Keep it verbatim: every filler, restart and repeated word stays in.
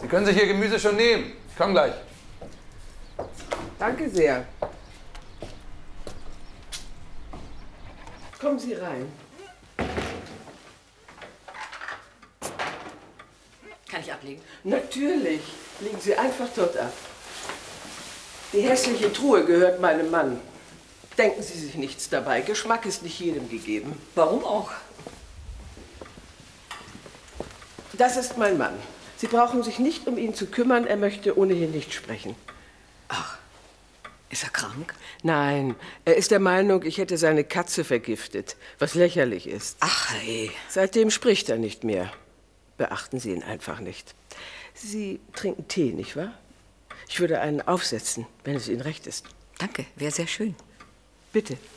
Sie können sich Ihr Gemüse schon nehmen. Ich komme gleich. Danke sehr. Kommen Sie rein. Kann ich ablegen? Natürlich. Legen Sie einfach dort ab. Die hässliche Truhe gehört meinem Mann. Denken Sie sich nichts dabei. Geschmack ist nicht jedem gegeben. Warum auch? Das ist mein Mann. Sie brauchen sich nicht um ihn zu kümmern. Er möchte ohnehin nicht sprechen. Ach, ist er krank? Nein, er ist der Meinung, ich hätte seine Katze vergiftet, was lächerlich ist. Ach, hey. Seitdem spricht er nicht mehr. Beachten Sie ihn einfach nicht. Sie trinken Tee, nicht wahr? Ich würde einen aufsetzen, wenn es Ihnen recht ist. Danke, wäre sehr schön. Bitte.